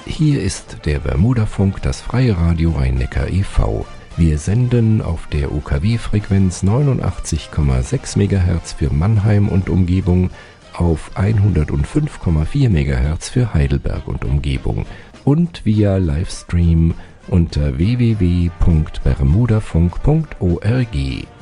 Hier ist der Bermudafunk, das freie Radio Rhein-Neckar e.V. Wir senden auf der UKW-Frequenz 89,6 MHz für Mannheim und Umgebung, auf 105,4 MHz für Heidelberg und Umgebung und via Livestream unter www.bermudafunk.org.